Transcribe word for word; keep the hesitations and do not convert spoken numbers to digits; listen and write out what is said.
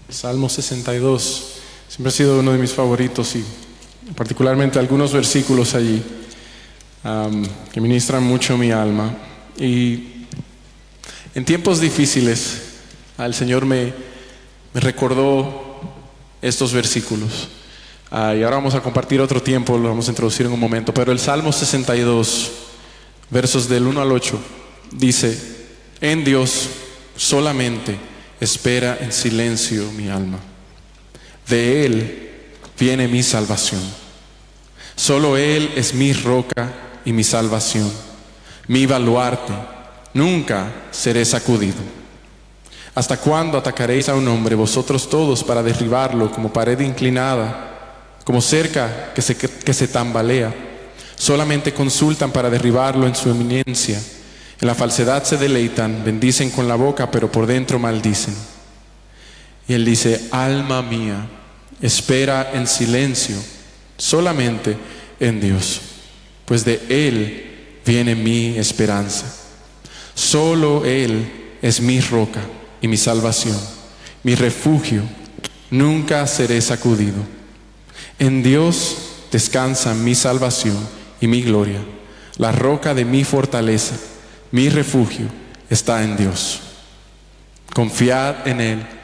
Salmo sesenta y dos. Siempre ha sido uno de mis favoritos y particularmente algunos versículos allí um, que ministran mucho mi alma. Y en tiempos difíciles el Señor me, me recordó estos versículos. Uh, y ahora vamos a compartir otro tiempo, lo vamos a introducir en un momento. Pero el Salmo sesenta y dos, versos del uno al ocho, dice: en Dios solamente espera en silencio mi alma. De Él viene mi salvación. Solo Él es mi roca y mi salvación, mi baluarte. Nunca seré sacudido. ¿Hasta cuándo atacaréis a un hombre, vosotros todos, para derribarlo como pared inclinada, como cerca que se, que se tambalea? Solamente consultan para derribarlo en su eminencia. En la falsedad se deleitan, bendicen con la boca, pero por dentro maldicen. Y Él dice: alma mía, espera en silencio solamente en Dios, pues de Él viene mi esperanza. Solo Él es mi roca y mi salvación, mi refugio, nunca seré sacudido. En Dios descansa mi salvación y mi gloria, la roca de mi fortaleza. Mi refugio está en Dios. Confiad en Él